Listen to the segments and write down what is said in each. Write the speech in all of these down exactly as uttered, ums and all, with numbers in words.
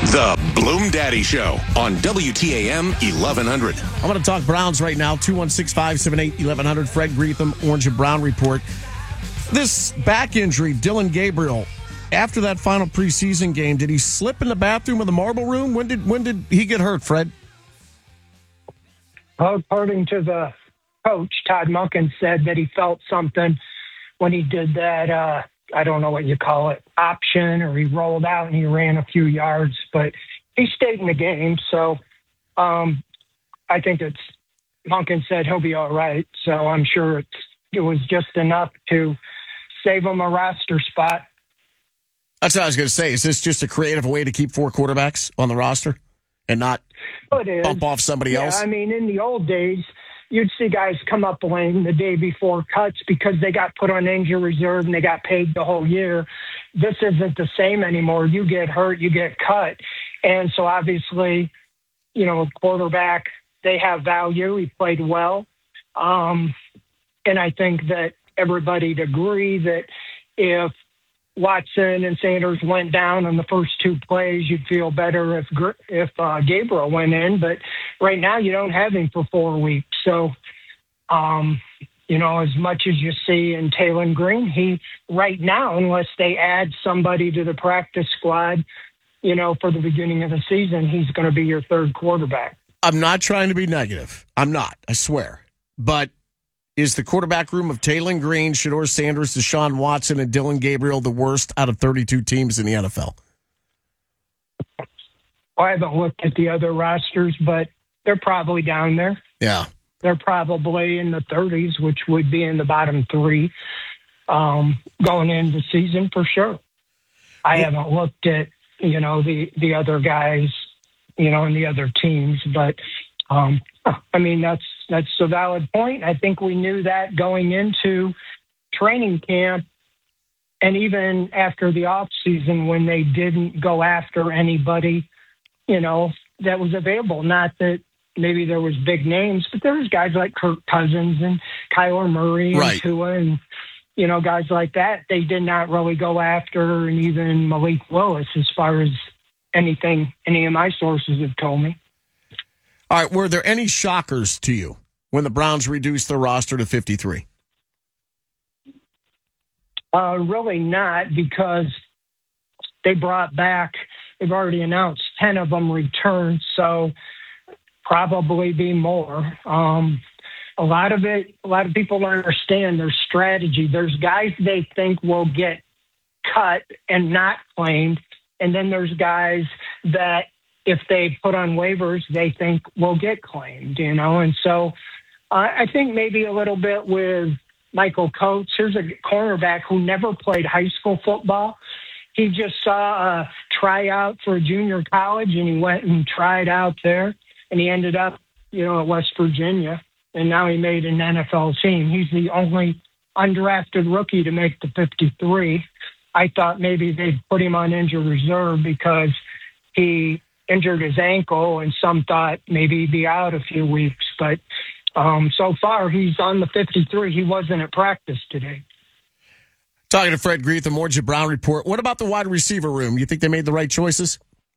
The Bloom Daddy Show on W T A M eleven hundred. I'm going to talk Browns right now. two one six, five seven eight, eleven hundred. Fred Greetham, Orange and Brown Report. This back injury, Dillon Gabriel, after that final preseason game, did he slip in the bathroom of the Marble Room? When did when did he get hurt, Fred? Well, according to the coach, Todd Monken said that he felt something when he did that, uh, I don't know what you call it, option, or he rolled out and he ran a few yards, but he stayed in the game. So um, I think it's, Monken said he'll be all right. So I'm sure it's, it was just enough to save him a roster spot. That's what I was going to say. Is this just a creative way to keep four quarterbacks on the roster and not It is. bump off somebody yeah, else? I mean, in the old days, you'd see guys come up lame the day before cuts because they got put on injury reserve and they got paid the whole year. This isn't the same anymore. You get hurt, you get cut. And so obviously, you know, quarterback, they have value. He played well. Um, and I think that everybody'd agree that if Watson and Sanders went down on the first two plays, you'd feel better if if uh, Gabriel went in. But right now, you don't have him for four weeks. So, um, you know, as much as you see in Taylor Green, he right now, unless they add somebody to the practice squad, you know, for the beginning of the season, he's going to be your third quarterback. I'm not trying to be negative. I'm not, I swear. But is the quarterback room of Taylor Green, Shedeur Sanders, Deshaun Watson, and Dillon Gabriel the worst out of thirty-two teams in the N F L? I haven't looked at the other rosters, but they're probably down there. Yeah. They're probably in the thirties, which would be in the bottom three um, going into the season for sure. I yeah. haven't looked at, you know, the, the other guys, you know, and the other teams, but um, I mean, that's, that's a valid point. I think we knew that going into training camp and even after the off season when they didn't go after anybody, you know, that was available. Not that maybe there was big names, but there was guys like Kirk Cousins and Kyler Murray and right. Tua and, you know, guys like that. They did not really go after, and even Malik Willis, as far as anything any of my sources have told me. All right, were there any shockers to you when the Browns reduced their roster to fifty-three? Uh, really not, because they brought back, they've already announced ten of them returned, so probably be more. Um, a lot of it, a lot of people don't understand their strategy. There's guys they think will get cut and not claimed, and then there's guys that if they put on waivers, they think will get claimed, you know? And so uh, I think maybe a little bit with Michael Coates. Here's a cornerback who never played high school football. He just saw a tryout for a junior college, and he went and tried out there, and he ended up, you know, at West Virginia, and now he made an N F L team. He's the only undrafted rookie to make the fifty-three. I thought maybe they'd put him on injured reserve because he injured his ankle, and some thought maybe he'd be out a few weeks. But um, so far, he's on the fifty-three. He wasn't at practice today. Talking to Fred Greetham, Orange and Brown Report. What about the wide receiver room? You think they made the right choices?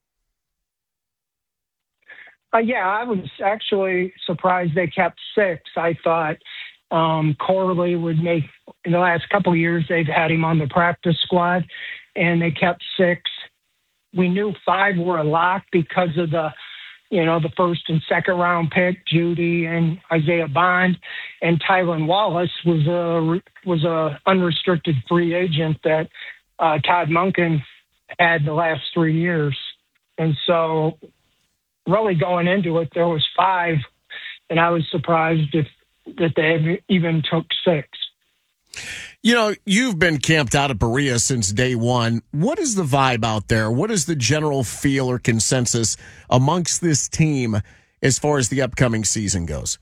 Uh, yeah, I was actually surprised they kept six. I thought um, Corley would make, in the last couple of years, they've had him on the practice squad, and they kept six. We knew five were a lock because of the, you know, the first and second round pick, Judy and Isaiah Bond, and Tylan Wallace was a was a unrestricted free agent that uh, Todd Monken had the last three years, and so really going into it, there was five, and I was surprised if that they even took six. You know, you've been camped out at Berea since day one. What is the vibe out there? What is the general feel or consensus amongst this team as far as the upcoming season goes?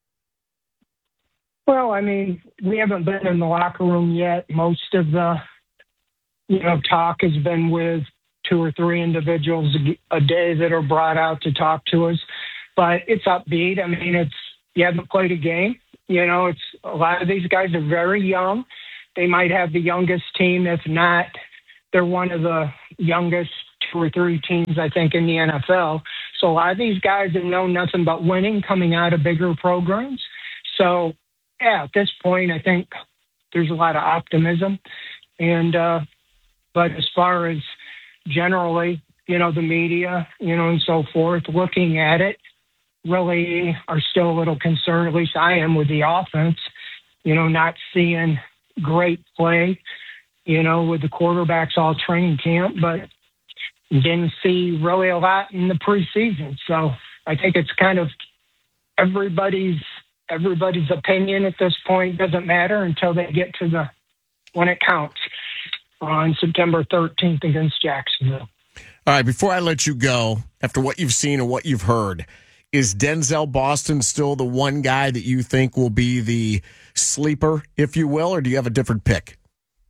Well, I mean, we haven't been in the locker room yet. Most of the, you know, talk has been with two or three individuals a day that are brought out to talk to us. But it's upbeat. I mean, it's, you haven't played a game. You know, it's a lot of these guys are very young. They might have the youngest team. If not, they're one of the youngest two or three teams, I think, in the N F L. So a lot of these guys have known nothing but winning coming out of bigger programs. So, yeah, at this point, I think there's a lot of optimism. And, uh, but as far as generally, you know, the media, you know, and so forth, looking at it, really are still a little concerned, at least I am, with the offense, you know, not seeing great play, you know, with the quarterbacks all training camp, but didn't see really a lot in the preseason. So I think it's kind of everybody's everybody's opinion at this point. Doesn't matter until they get to the when it counts on September thirteenth against Jacksonville. All right, before I let you go, after what you've seen and what you've heard, is Denzel Boston still the one guy that you think will be the sleeper, if you will, or do you have a different pick?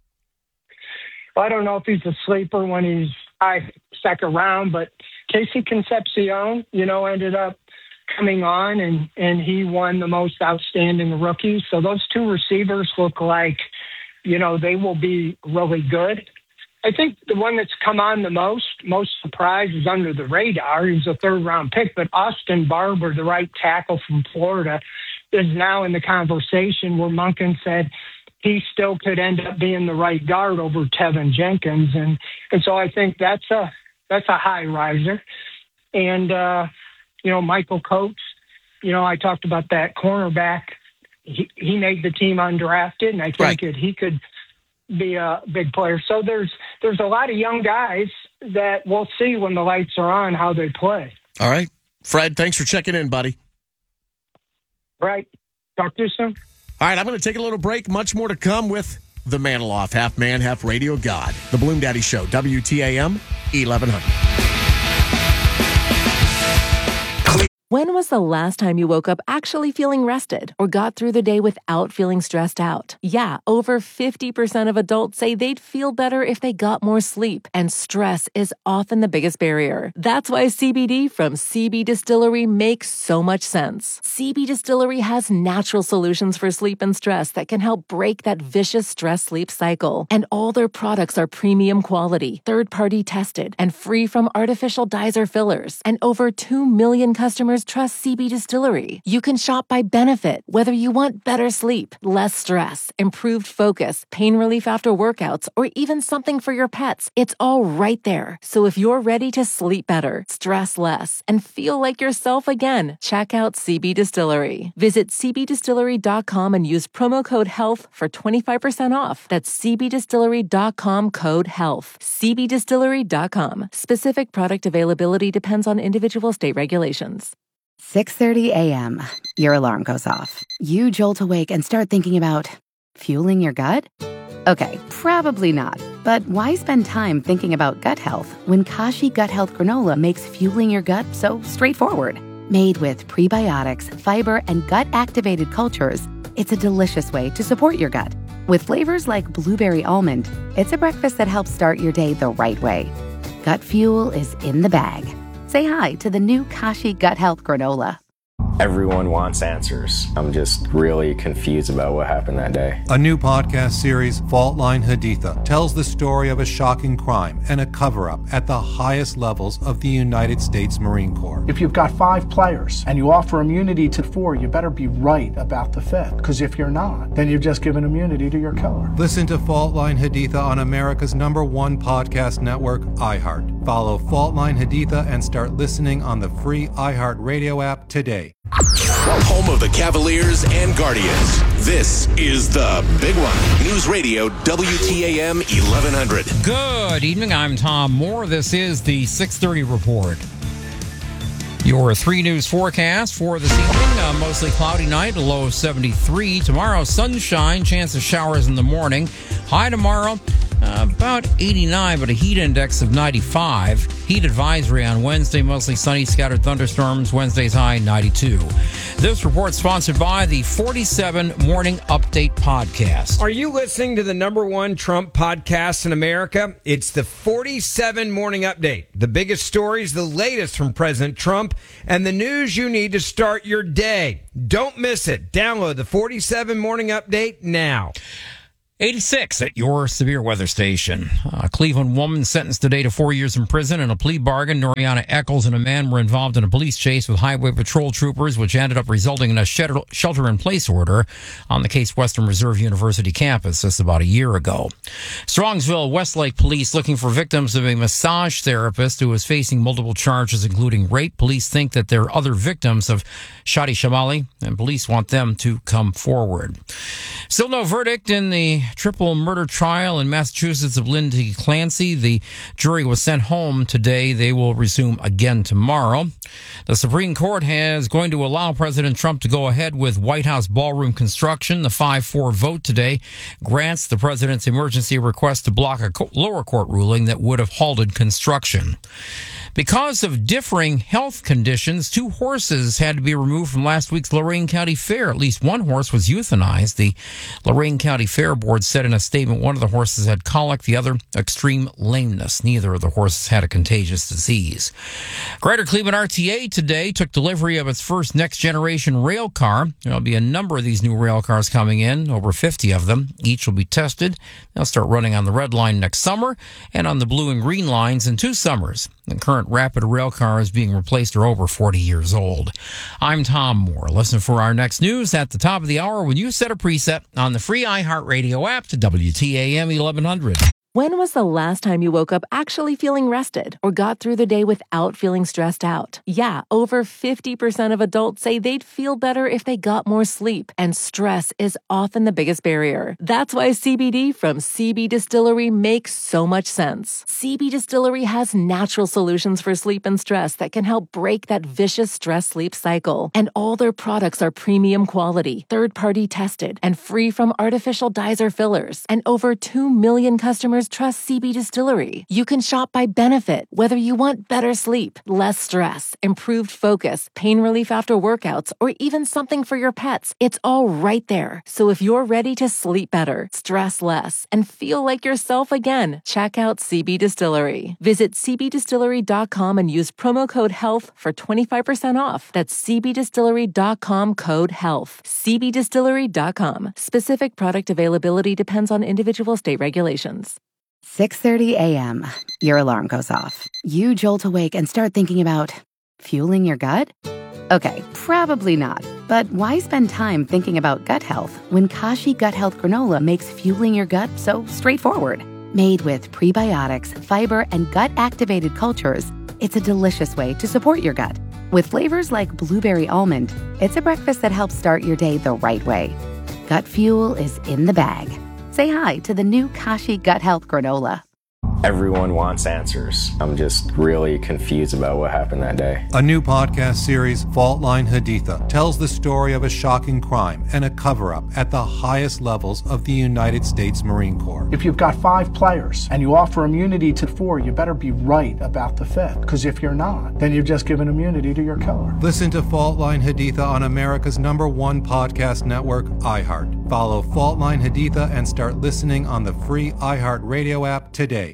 Well, I don't know if he's a sleeper when he's I second round, but Casey Concepcion, you know, ended up coming on and, and he won the most outstanding rookie. So those two receivers look like, you know, they will be really good. I think the one that's come on the most, most surprise is under the radar. He's a third round pick, but Austin Barber, the right tackle from Florida, is now in the conversation where Monken said he still could end up being the right guard over Tevin Jenkins. And, and so I think that's a, that's a high riser. And, uh, you know, Michael Coates, you know, I talked about that cornerback. He, he made the team undrafted, and I think right. that he could be a big player. So there's there's a lot of young guys that we'll see when the lights are on how they play. All right. Fred, thanks for checking in, buddy. Right. Talk to you soon. All right, I'm going to take a little break. Much more to come with the Maniloff, half man, half radio god. The Bloom Daddy Show, W T A M, eleven hundred. When was the last time you woke up actually feeling rested or got through the day without feeling stressed out? Yeah, over fifty percent of adults say they'd feel better if they got more sleep, and stress is often the biggest barrier. That's why C B D from C B Distillery makes so much sense. C B Distillery has natural solutions for sleep and stress that can help break that vicious stress-sleep cycle. And all their products are premium quality, third-party tested, and free from artificial dyes or fillers. And over two million customers trust C B Distillery. You can shop by benefit, whether you want better sleep, less stress, improved focus, pain relief after workouts, or even something for your pets. It's all right there. So if you're ready to sleep better, stress less, and feel like yourself again, check out C B Distillery. Visit c b distillery dot com and use promo code HEALTH for twenty-five percent off. That's c b distillery dot com code HEALTH. c b distillery dot com. Specific product availability depends on individual state regulations. six thirty a.m. Your alarm goes off. You jolt awake and start thinking about fueling your gut? Okay, probably not. But why spend time thinking about gut health when Kashi Gut Health Granola makes fueling your gut so straightforward? Made with prebiotics, fiber, and gut-activated cultures, it's a delicious way to support your gut. With flavors like blueberry almond, it's a breakfast that helps start your day the right way. Gut fuel is in the bag. Say hi to the new Kashi Gut Health Granola. Everyone wants answers. I'm just really confused about what happened that day. A new podcast series, Fault Line Haditha, tells the story of a shocking crime and a cover-up at the highest levels of the United States Marine Corps. If you've got five players and you offer immunity to four, you better be right about the fifth. Because if you're not, then you've just given immunity to your killer. Listen to Fault Line Haditha on America's number one podcast network, iHeart. Follow Fault Line Haditha and start listening on the free iHeart Radio app today. Home of the Cavaliers and Guardians. This is the Big One. News Radio W T A M eleven hundred. Good evening. I'm Tom Moore. This is the six thirty report. Your three news forecast for this evening. Uh, mostly cloudy night, a low of seventy-three. Tomorrow, sunshine, chance of showers in the morning. High tomorrow, uh, about eighty-nine, but a heat index of ninety-five. Heat advisory on Wednesday, mostly sunny, scattered thunderstorms. Wednesday's high, ninety-two. This report sponsored by the forty-seven Morning Update podcast. Are you listening to the number one Trump podcast in America? It's the forty-seven Morning Update. The biggest stories, the latest from President Trump, and the news you need to start your day. Don't miss it. Download the forty-seven Morning Update now. eighty-six at your severe weather station. A Cleveland woman sentenced today to four years in prison in a plea bargain. Noriana Eccles and a man were involved in a police chase with highway patrol troopers, which ended up resulting in a shelter-in-place order on the Case Western Reserve University campus just about a year ago. Strongsville Westlake police looking for victims of a massage therapist who is facing multiple charges, including rape. Police think that there are other victims of Shadi Shamali, and police want them to come forward. Still no verdict in the triple murder trial in Massachusetts of Lindsay Clancy. The jury was sent home today. They will resume again tomorrow. The Supreme Court is going to allow President Trump to go ahead with White House ballroom construction. The five four vote today grants the president's emergency request to block a lower court ruling that would have halted construction. Because of differing health conditions, two horses had to be removed from last week's Lorain County Fair. At least one horse was euthanized. The Lorain County Fair Board said in a statement one of the horses had colic, the other extreme lameness. Neither of the horses had a contagious disease. Greater Cleveland R T A today took delivery of its first next-generation rail car. There will be a number of these new rail cars coming in, over fifty of them. Each will be tested. They'll start running on the red line next summer and on the blue and green lines in two summers. The current rapid rail car is being replaced or over forty years old. I'm Tom Moore. Listen for our next news at the top of the hour when you set a preset on the free iHeartRadio app to W T A M eleven hundred. When was the last time you woke up actually feeling rested or got through the day without feeling stressed out? Yeah, over fifty percent of adults say they'd feel better if they got more sleep, and stress is often the biggest barrier. That's why C B D from C B Distillery makes so much sense. C B Distillery has natural solutions for sleep and stress that can help break that vicious stress-sleep cycle. And all their products are premium quality, third-party tested, and free from artificial dyes or fillers. And over two million customers trust C B Distillery. You can shop by benefit, whether you want better sleep, less stress, improved focus, pain relief after workouts, or even something for your pets. It's all right there. So if you're ready to sleep better, stress less, and feel like yourself again, check out C B Distillery. Visit c b distillery dot com and use promo code HEALTH for twenty-five percent off. That's c b distillery dot com code HEALTH. c b distillery dot com. Specific product availability depends on individual state regulations. six thirty a.m. Your alarm goes off. You jolt awake and start thinking about fueling your gut? Okay, probably not. But why spend time thinking about gut health when Kashi Gut Health Granola makes fueling your gut so straightforward? Made with prebiotics, fiber, and gut-activated cultures, it's a delicious way to support your gut. With flavors like blueberry almond, it's a breakfast that helps start your day the right way. Gut fuel is in the bag. Say hi to the new Kashi Gut Health Granola. Everyone wants answers. I'm just really confused about what happened that day. A new podcast series, Fault Line Haditha, tells the story of a shocking crime and a cover-up at the highest levels of the United States Marine Corps. If you've got five players and you offer immunity to four, you better be right about the fifth. Because if you're not, then you've just given immunity to your killer. Listen to Fault Line Haditha on America's number one podcast network, iHeart. Follow Fault Line Haditha and start listening on the free iHeartRadio app today.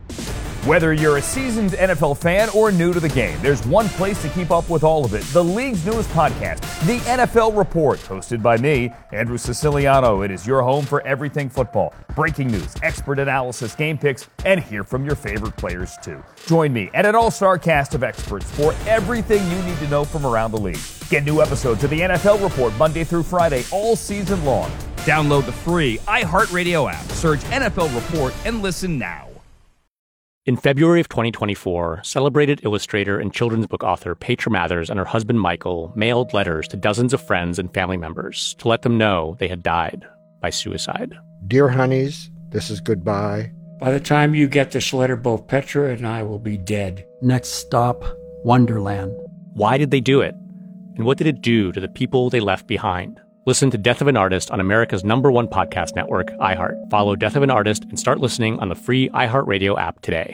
Whether you're a seasoned N F L fan or new to the game, there's one place to keep up with all of it. The league's newest podcast, The N F L Report, hosted by me, Andrew Siciliano. It is your home for everything football. Breaking news, expert analysis, game picks, and hear from your favorite players too. Join me and an all-star cast of experts for everything you need to know from around the league. Get new episodes of The N F L Report Monday through Friday all season long. Download the free iHeartRadio app, search N F L Report, and listen now. In February of twenty twenty-four, celebrated illustrator and children's book author Petra Mathers and her husband Michael mailed letters to dozens of friends and family members to let them know they had died by suicide. Dear honeys, this is goodbye. By the time you get this letter, both Petra and I will be dead. Next stop, Wonderland. Why did they do it? And what did it do to the people they left behind? Listen to Death of an Artist on America's number one podcast network, iHeart. Follow Death of an Artist and start listening on the free iHeartRadio app today.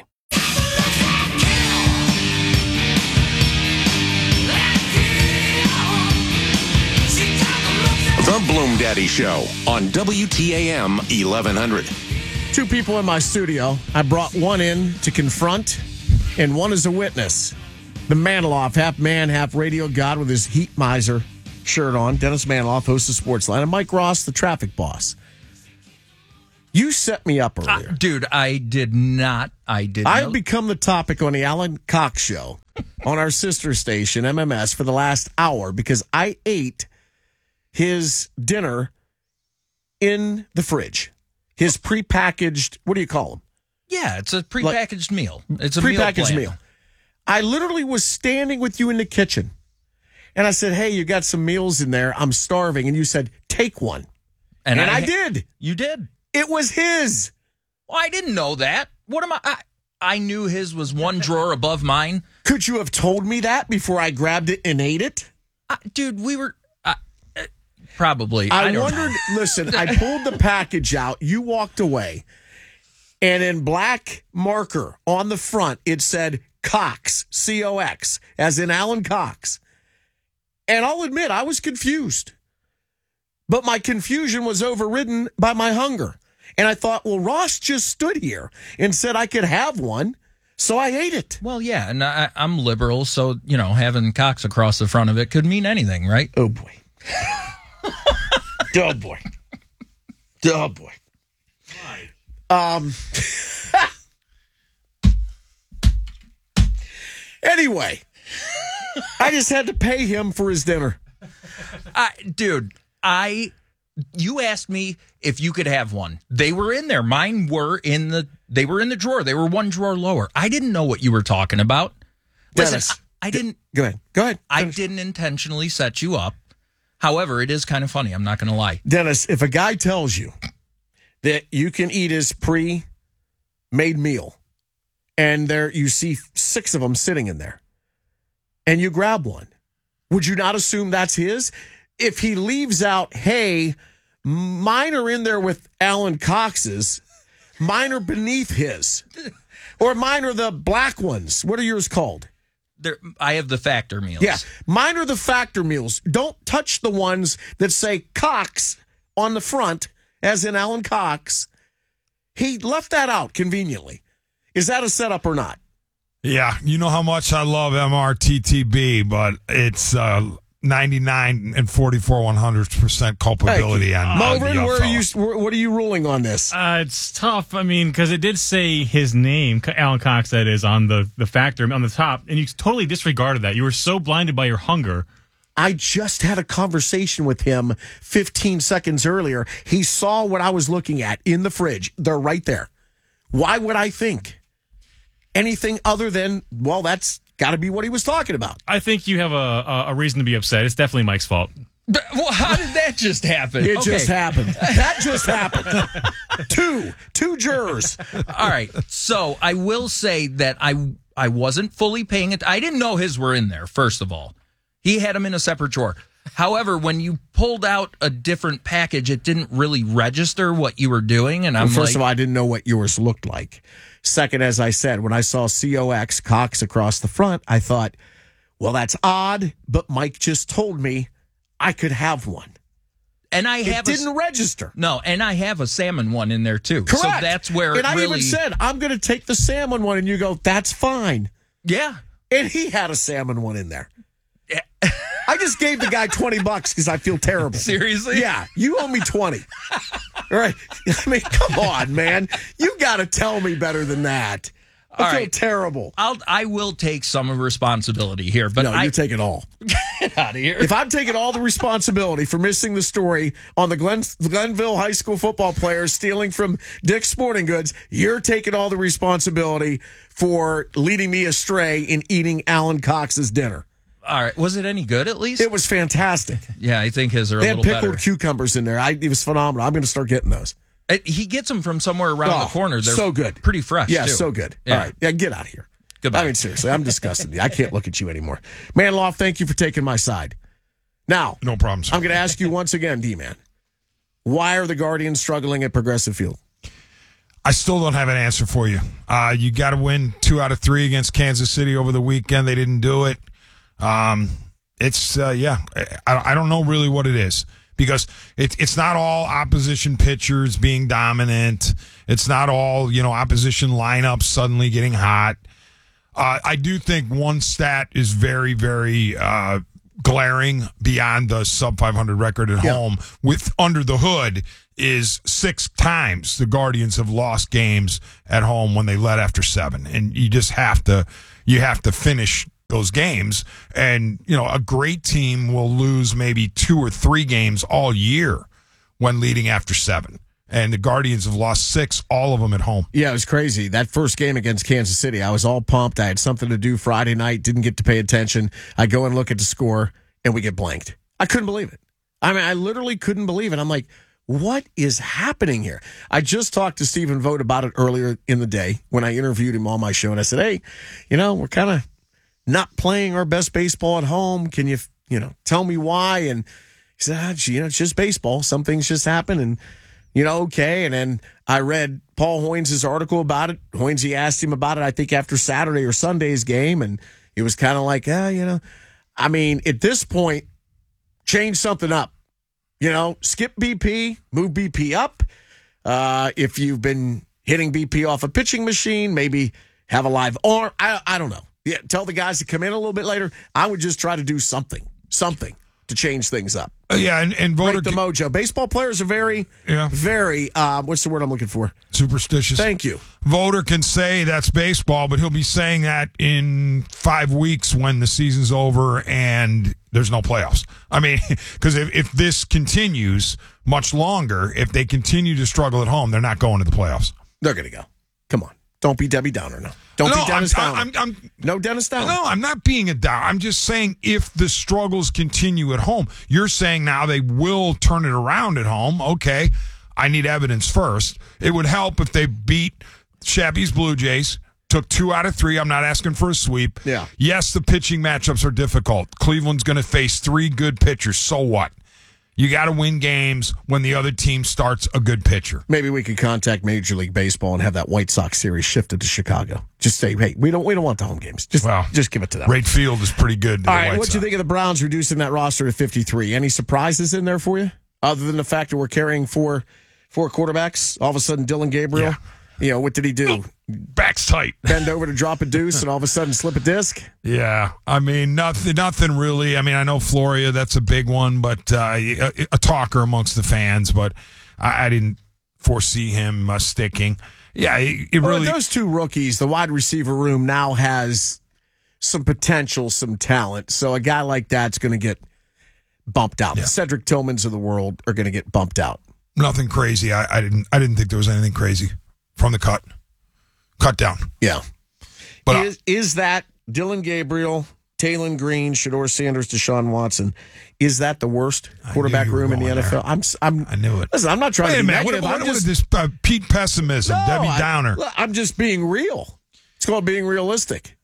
The Bloom Daddy Show on W T A M eleven hundred. Two people in my studio. I brought one in to confront and one as a witness. The Maniloff, half man, half radio god with his Heat Miser shirt on. Dennis Maniloff, host of Sportsline, and Mike Ross, the traffic boss. You set me up earlier. Uh, dude, I did not. I did not. I've become the topic on the Alan Cox show on our sister station, M M S, for the last hour because I ate his dinner in the fridge. His prepackaged, what do you call them? Yeah, it's a prepackaged like, meal. It's a prepackaged meal, meal. I literally was standing with you in the kitchen, and I said, hey, you got some meals in there. I'm starving. And you said, take one. And, and I, I did. You did. It was his. Well, I didn't know that. What am I, I? I knew his was one drawer above mine. Could you have told me that before I grabbed it and ate it? Uh, dude, we were... Uh, uh, probably. I, I wondered, listen, I pulled the package out. You walked away. And in black marker on the front, it said Cox, C O X, as in Alan Cox. And I'll admit, I was confused. But my confusion was overridden by my hunger. And I thought, well, Ross just stood here and said I could have one, so I ate it. Well, yeah, and I, I'm liberal, so, you know, having Cox across the front of it could mean anything, right? Oh, boy. oh, boy. Oh, boy. Um. Anyway, I just had to pay him for his dinner. I, dude, I... You asked me if you could have one. They were in there. Mine were in the. They were in the drawer. They were one drawer lower. I didn't know what you were talking about. Listen, Dennis, I, I didn't. Go ahead. Go ahead. I didn't intentionally set you up. However, it is kind of funny. I'm not going to lie. Dennis, if a guy tells you that you can eat his pre-made meal, and there you see six of them sitting in there, and you grab one, would you not assume that's his? If he leaves out, hey, mine are in there with Alan Cox's, mine are beneath his, or mine are the black ones. What are yours called? There, I have the factor meals. Yeah, mine are the factor meals. Don't touch the ones that say Cox on the front, as in Alan Cox. He left that out conveniently. Is that a setup or not? Yeah, you know how much I love M R T T B, but it's... Uh, ninety-nine and forty-four one hundredths percent culpability on Melvin, where are you, what are you ruling on this? Uh, it's tough. I mean, because it did say his name, Alan Cox, that is, on the, the factor on the top, and you totally disregarded that. You were so blinded by your hunger. I just had a conversation with him fifteen seconds earlier. He saw what I was looking at in the fridge. They're right there. Why would I think anything other than, well, that's got to be what he was talking about. I think you have a, a reason to be upset. It's definitely Mike's fault. But, well, how did that just happen? It okay. just happened. That just happened. two. Two jurors. All right. So I will say that I I wasn't fully paying it. I didn't know his were in there, first of all. He had them in a separate drawer. However, when you pulled out a different package, it didn't really register what you were doing. And I'm well, first like, of all, I didn't know what yours looked like. Second, as I said, when I saw C O X, Cox, across the front, I thought, well, that's odd, but Mike just told me I could have one. And I have it didn't a, register. No, and I have a salmon one in there, too. Correct. So that's where and it I really... even said, I'm going to take the salmon one, and you go, that's fine. Yeah. And he had a salmon one in there. Yeah. I just gave the guy twenty bucks because I feel terrible. Seriously? Yeah. You owe me twenty. All right. I mean, come on, man. You got to tell me better than that. I all feel right. terrible. I'll, I will take some of responsibility here. But no, I, you take it all. Get out of here. If I'm taking all the responsibility for missing the story on the Glen, Glenville High School football players stealing from Dick's Sporting Goods, you're taking all the responsibility for leading me astray in eating Alan Cox's dinner. All right. Was it any good at least? It was fantastic. Yeah, I think his are they a had little pickled better. cucumbers in there. I, it was phenomenal. I'm going to start getting those. It, he gets them from somewhere around oh, the corner. They're so good. Pretty fresh, Yeah, too. so good. Yeah. All right. Yeah, get out of here. Goodbye. I mean, seriously, I'm disgusted. I can't look at you anymore. Manloff, thank you for taking my side. Now, no problem, sir. I'm going to ask you once again, D-Man, why are the Guardians struggling at Progressive Field? I still don't have an answer for you. Uh, you got to win two out of three against Kansas City over the weekend. They didn't do it. Um, it's, uh, yeah, I, I don't know really what it is because it, it's not all opposition pitchers being dominant. It's not all, you know, opposition lineups suddenly getting hot. Uh, I do think one stat is very, very uh, glaring beyond the sub five hundred record at yeah. home with under the hood is six times the Guardians have lost games at home when they led after seven. And you just have to you have to finish those games. And, you know, a great team will lose maybe two or three games all year when leading after seven. And the Guardians have lost six, all of them at home. Yeah, it was crazy. That first game against Kansas City, I was all pumped. I had something to do Friday night, didn't get to pay attention. I go and look at the score, and we get blanked. I couldn't believe it. I mean, I literally couldn't believe it. I'm like, what is happening here? I just talked to Stephen Vogt about it earlier in the day when I interviewed him on my show, and I said, hey, you know, we're kind of not playing our best baseball at home. Can you, you know, tell me why? And he said, ah, gee, you know, it's just baseball. Some things just happen, and you know, okay. And then I read Paul Hoynes' article about it. Hoynes asked him about it, I think, after Saturday or Sunday's game. And it was kind of like, ah, you know, I mean, at this point, change something up. You know, skip B P, move B P up. Uh, if you've been hitting B P off a pitching machine, maybe have a live arm. I, I don't know. Yeah, tell the guys to come in a little bit later. I would just try to do something, something to change things up. Uh, yeah, and, and voter break the mojo. Baseball players are very, yeah. very, uh, what's the word I'm looking for? Superstitious. Thank you. Voter can say that's baseball, but he'll be saying that in five weeks when the season's over and there's no playoffs. I mean, because if, if this continues much longer, if they continue to struggle at home, they're not going to the playoffs. They're going to go. Come on. Don't be Debbie Downer now. Don't no, be Dennis I'm, Downer. I'm, I'm, no Dennis Downer. No, I'm not being a downer. I'm just saying if the struggles continue at home, you're saying now they will turn it around at home. Okay, I need evidence first. It would help if they beat Shabby's Blue Jays, took two out of three. I'm not asking for a sweep. Yeah. Yes, the pitching matchups are difficult. Cleveland's going to face three good pitchers. So what? You got to win games when the other team starts a good pitcher. Maybe we could contact Major League Baseball and have that White Sox series shifted to Chicago. Just say, hey, we don't we don't want the home games. Just well, just give it to them. Right field is pretty good. To All the right, White what do you Sox. think of the Browns reducing that roster to fifty-three? Any surprises in there for you, other than the fact that we're carrying four four quarterbacks? All of a sudden, Dylan Gabriel. Yeah. You know, what did he do? Back's tight. Bend over to drop a deuce and all of a sudden slip a disc? Yeah. I mean, nothing nothing really. I mean, I know Floria, that's a big one, but uh, a, a talker amongst the fans, but I, I didn't foresee him uh, sticking. Yeah, it, it well, really. Those two rookies, the wide receiver room now has some potential, some talent. So a guy like that's going to get bumped out. Yeah. The Cedric Tillmans of the world are going to get bumped out. Nothing crazy. I, I didn't I didn't think there was anything crazy from the cut. Cut down. Yeah. But is, is that Dylan Gabriel, Taylon Green, Shedeur Sanders, Deshaun Watson, is that the worst quarterback room in the N F L? There. I'm, I'm, I knew it. Listen, I'm not trying Wait to a be minute. negative. What, I'm what, just, what is this uh, Pete pessimism, no, Debbie I, Downer? I'm just being real. It's called being realistic.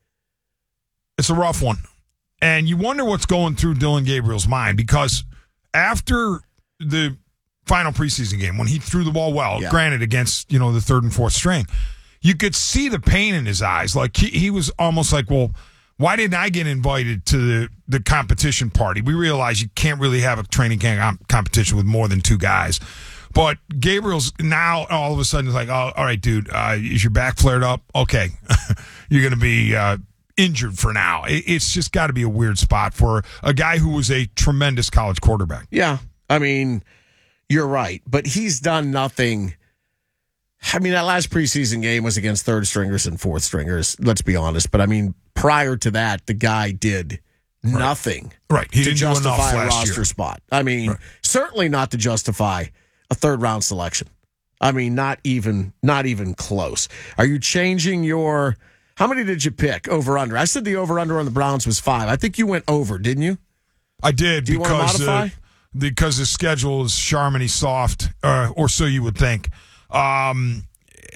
It's a rough one. And you wonder what's going through Dylan Gabriel's mind, because after the final preseason game, when he threw the ball well, Yeah. granted against, you know, the third and fourth string, you could see the pain in his eyes. Like he, he was almost like, well, why didn't I get invited to the, the competition party? We realize you can't really have a training camp competition with more than two guys. But Gabriel's now all of a sudden is like, oh, all right, dude, uh, is your back flared up? Okay. You're going to be uh, injured for now. It, it's just got to be a weird spot for a guy who was a tremendous college quarterback. Yeah. I mean, you're right. But he's done nothing. I mean, that last preseason game was against third stringers and fourth stringers, let's be honest. But I mean, prior to that, the guy did nothing right. He to didn't do enough justify a last roster year. spot. I mean, Right. certainly not to justify a third round selection. I mean, not even not even close. Are you changing your how many did you pick over under? I said the over under on the Browns was five. I think you went over, didn't you? I did. Do you want to because modify? Uh, because the schedule is Charmony soft, uh, or so you would think. Um,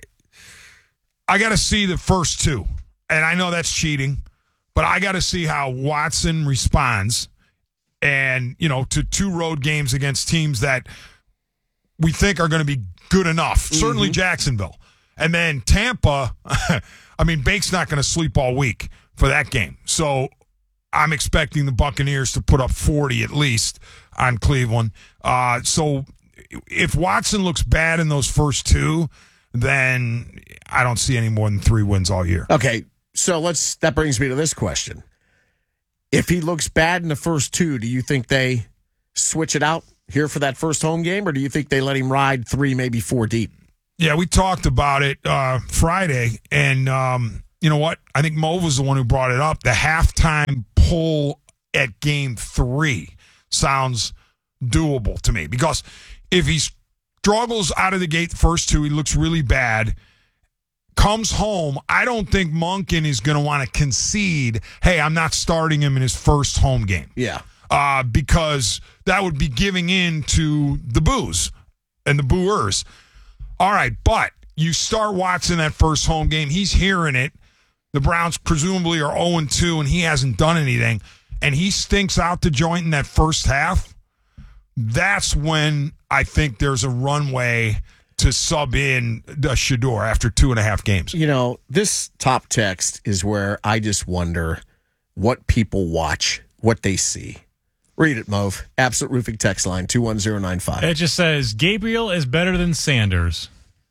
I got to see the first two, and I know that's cheating, but I got to see how Watson responds, and you know, to two road games against teams that we think are going to be good enough. Mm-hmm. Certainly Jacksonville, and then Tampa. I mean, Bake's not going to sleep all week for that game, so I'm expecting the Buccaneers to put up forty at least on Cleveland. Uh, so if Watson looks bad in those first two, then I don't see any more than three wins all year. Okay, so let's. That brings me to this question: if he looks bad in the first two, do you think they switch it out here for that first home game, or do you think they let him ride three, maybe four deep? Yeah, we talked about it uh, Friday, and um, you know what? I think Mo was the one who brought it up. The halftime pull at game three sounds doable to me, because if he struggles out of the gate the first two, he looks really bad, comes home, I don't think Monken is going to want to concede, hey, I'm not starting him in his first home game. Yeah. Uh, because that would be giving in to the boos and the booers. All right, but you start watching that first home game. He's hearing it. The Browns presumably are oh and two, and he hasn't done anything, and he stinks out the joint in that first half. That's when I think there's a runway to sub in the Shedeur after two and a half games. You know, this top text is where I just wonder what people watch, what they see. Read it, Mauve. Absolute Roofing text line, two one zero nine five. It just says, Gabriel is better than Sanders.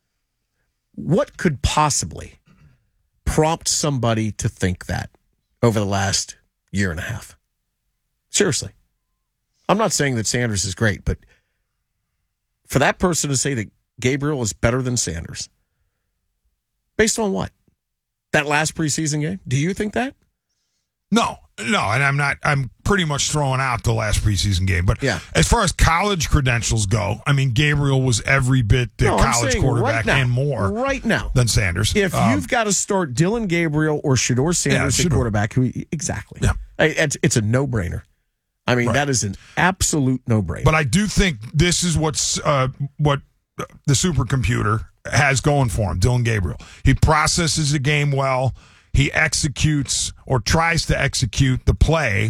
What could possibly prompt somebody to think that over the last year and a half? Seriously. I'm not saying that Sanders is great, but for that person to say that Gabriel is better than Sanders, based on what? That last preseason game? Do you think that? No, no, and I'm not. I'm pretty much throwing out the last preseason game. But yeah. As far as college credentials go, I mean, Gabriel was every bit the no, college quarterback right now, and more right now than Sanders. If um, you've got to start Dylan Gabriel or Shedeur Sanders yeah, at quarterback, who exactly? Yeah. It's, it's a no-brainer. I mean, right. that is an absolute no-brainer. But I do think this is what's uh, what the supercomputer has going for him, Dylan Gabriel. He processes the game well. He executes or tries to execute the play.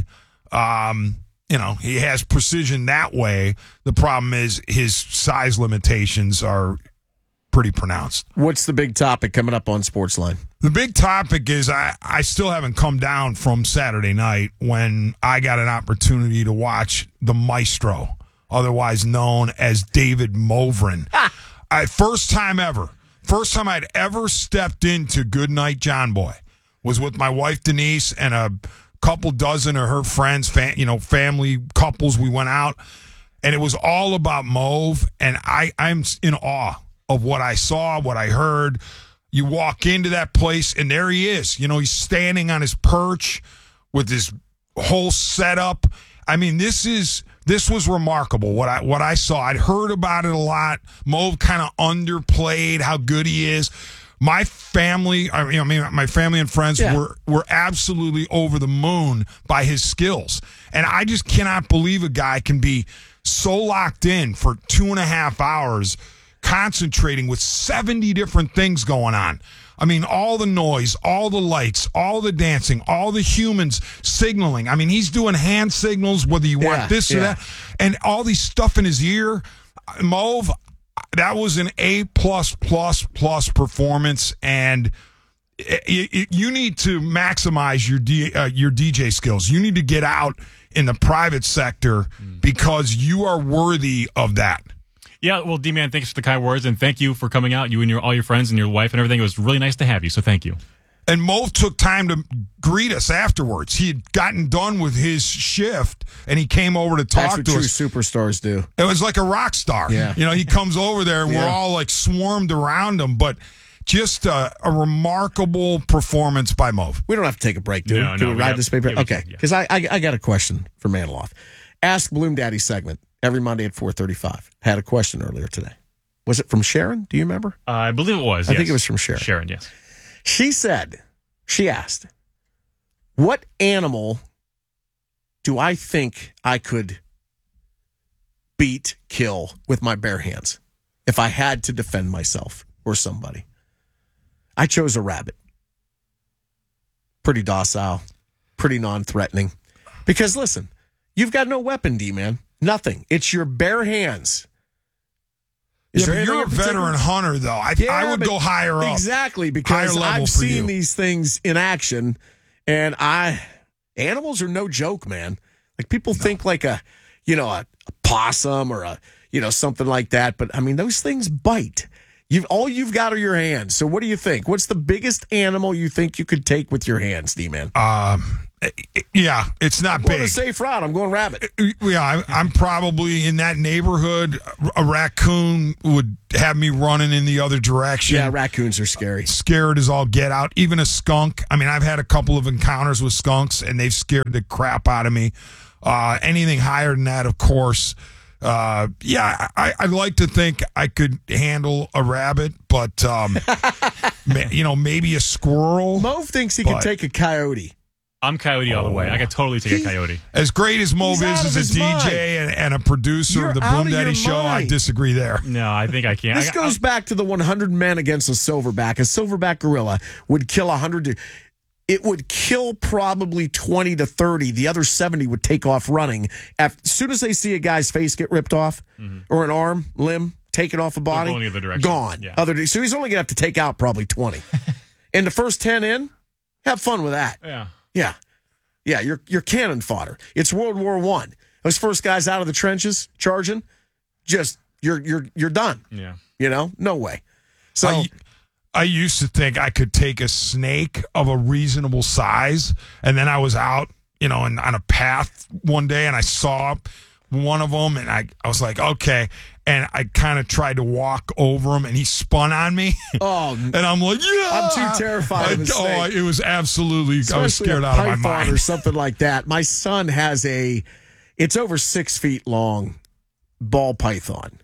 Um, you know, he has precision that way. The problem is his size limitations are pretty pronounced. What's the big topic coming up on Sportsline? The big topic is I, I still haven't come down from Saturday night when I got an opportunity to watch the Maestro, otherwise known as David Movren. I, first time ever, first time I'd ever stepped into Goodnight John Boy was with my wife Denise and a couple dozen of her friends, fam, you know, family couples. We went out, and it was all about Mauve, and I, I'm in awe of what I saw, what I heard. You walk into that place, and there he is. You know, he's standing on his perch with his whole setup. I mean, this is this was remarkable. What I what I saw, I'd heard about it a lot. Mauve kind of underplayed how good he is. My family, I mean, I mean my family and friends yeah. were were absolutely over the moon by his skills, and I just cannot believe a guy can be so locked in for two and a half hours, concentrating with seventy different things going on. I mean, all the noise, all the lights, all the dancing, all the humans signaling. I mean, he's doing hand signals, whether you want yeah, this yeah. or that, and all these stuff in his ear. Mauve, that was an A plus plus plus performance, and it, it, you need to maximize your D, uh, your D J skills. You need to get out in the private sector because you are worthy of that. Yeah, well, D-Man, thanks for the kind words, and thank you for coming out, you and your all your friends and your wife and everything. It was really nice to have you, so thank you. And Mauve took time to greet us afterwards. He had gotten done with his shift, and he came over to talk That's what to true us. Superstars do. It was like a rock star. Yeah. You know, he comes over there, and yeah. we're all like swarmed around him, but just a, a remarkable performance by Mauve. We don't have to take a break, do we? No, Can no, we we ride got- this paper? yeah, we okay, can, yeah. because I, I I got a question for Maniloff. Ask Bloom Daddy segment every Monday at four thirty-five. Had a question earlier today. Was it from Sharon? Do you remember? Uh, I believe it was. I yes. think it was from Sharon. Sharon, yes. She said, she asked, what animal do I think I could beat, kill with my bare hands if I had to defend myself or somebody? I chose a rabbit. Pretty docile, pretty non-threatening. Because listen, you've got no weapon, D-man. Nothing. It's your bare hands. Is Yeah, there but anything you're a in particular? veteran hunter, though. I, Yeah, I would but- go higher up. Exactly, because Higher level I've for seen you. these things in action, and I animals are no joke, man. Like people think like a, you know, a, a possum or a, you know, something like that. But I mean, those things bite. You've all you've got are your hands. So what do you think? What's the biggest animal you think you could take with your hands, D-man? Um, Yeah, it's not I'm going big. a safe route. I'm going rabbit. Yeah, I, I'm probably in that neighborhood. A raccoon would have me running in the other direction. Yeah, raccoons are scary. Scared as all get out. Even a skunk. I mean, I've had a couple of encounters with skunks, and they've scared the crap out of me. Uh, anything higher than that, of course. Uh, yeah, I, I'd like to think I could handle a rabbit, but, um, ma- you know, maybe a squirrel. Mauve thinks he but- can take a coyote. I'm coyote all the way. I could totally take He- a coyote. As great as Mauve He's is out as of a his D J mind. and, and a producer You're of the out Boom of Daddy your Show, I mind. disagree there. No, I think I can't. This I, goes back to the one hundred men against a silverback. A silverback gorilla would kill one hundred. It would kill probably twenty to thirty. The other seventy would take off running. As soon as they see a guy's face get ripped off Mhm. or an arm, limb taken off a body, going the other direction. gone. Yeah. Other, so he's only going to have to take out probably twenty. And the first ten in, have fun with that. Yeah. Yeah. Yeah, you're, you're cannon fodder. It's World War One. Those first guys out of the trenches charging, just, you're you're you're done. Yeah. You know? No way. So... I, I used to think I could take a snake of a reasonable size, and then I was out, you know, and on a path one day, and I saw one of them, and I, I was like, okay, and I kind of tried to walk over him, and he spun on me. Oh, and I'm like, yeah, I'm too terrified of a I, snake. Oh, it was absolutely. I was Especially scared a out of my python mind. or something like that. My son has a, it's over six feet long, ball python.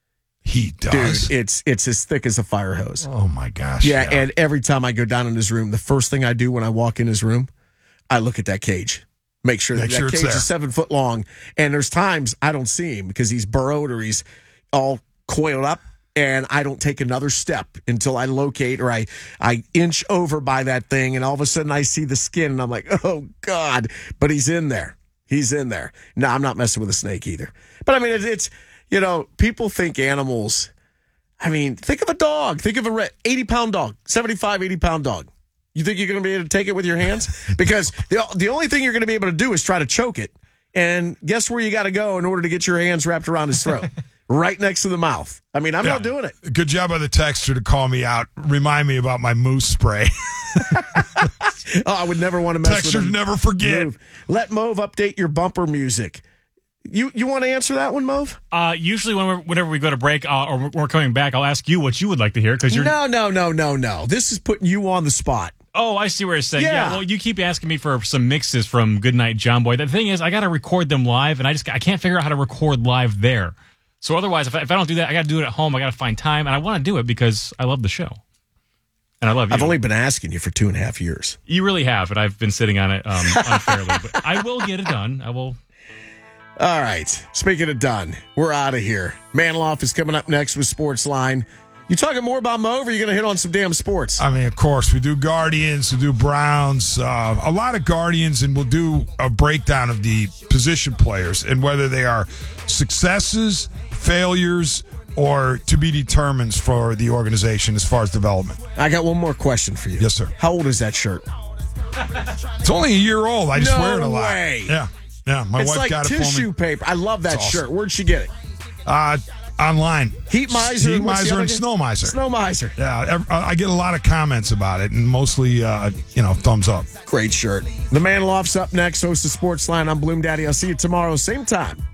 He does. Dude, it's it's as thick as a fire hose. Oh my gosh! Yeah, and every time I go down in his room, the first thing I do when I walk in his room, I look at that cage, make sure Make that sure that it's cage there. is seven foot long. And there's times I don't see him because he's burrowed or he's all coiled up, and I don't take another step until I locate or I I inch over by that thing, and all of a sudden I see the skin, and I'm like, oh God! But he's in there. He's in there. No, I'm not messing with a snake either. But I mean, it, it's. You know, people think animals. I mean, think of a dog. Think of a eighty-pound dog, seventy-five, eighty-pound dog. You think you're going to be able to take it with your hands? Because the, the only thing you're going to be able to do is try to choke it. And guess where you got to go in order to get your hands wrapped around his throat? Right next to the mouth. I mean, I'm Yeah. not doing it. Good job by the texter to call me out. Remind me about my moose spray. Oh, I would never want to mess with Texters him. never forget. Move. Let Mauve update your bumper music. You you want to answer that one, Mauve? Uh, usually, when we're, whenever we go to break uh, or we're coming back, I'll ask you what you would like to hear because you're. No, no, no, no, no. This is putting you on the spot. Oh, I see where it's saying. Yeah. Yeah. Well, you keep asking me for some mixes from Goodnight John Boy. The thing is, I got to record them live, and I just I can't figure out how to record live there. So otherwise, if I, if I don't do that, I got to do it at home. I got to find time, and I want to do it because I love the show, and I love you. I've only been asking you for two and a half years. You really have, and I've been sitting on it um, unfairly. But I will get it done. I will. All right. Speaking of done, we're out of here. Manloff is coming up next with Sportsline. You talking more about Mauve, or are you going to hit on some damn sports? I mean, of course, we do Guardians, we do Browns, uh, a lot of Guardians, and we'll do a breakdown of the position players and whether they are successes, failures, or to be determined for the organization as far as development. I got one more question for you. Yes, sir. How old is that shirt? It's only a year old. I just No wear it a lot. way. Yeah, yeah. My it's wife like got it for tissue me. paper. I love that It's awesome. shirt. Where'd she get it? Uh, online. Heat Miser. Heat and what's the Miser other and guy? Snow Miser. Snow Miser. Yeah, ev- I get a lot of comments about it, and mostly, uh, you know, thumbs up. Great shirt. The Manloff's up next. Host of Sportsline. I'm Bloom Daddy. I'll see you tomorrow, same time.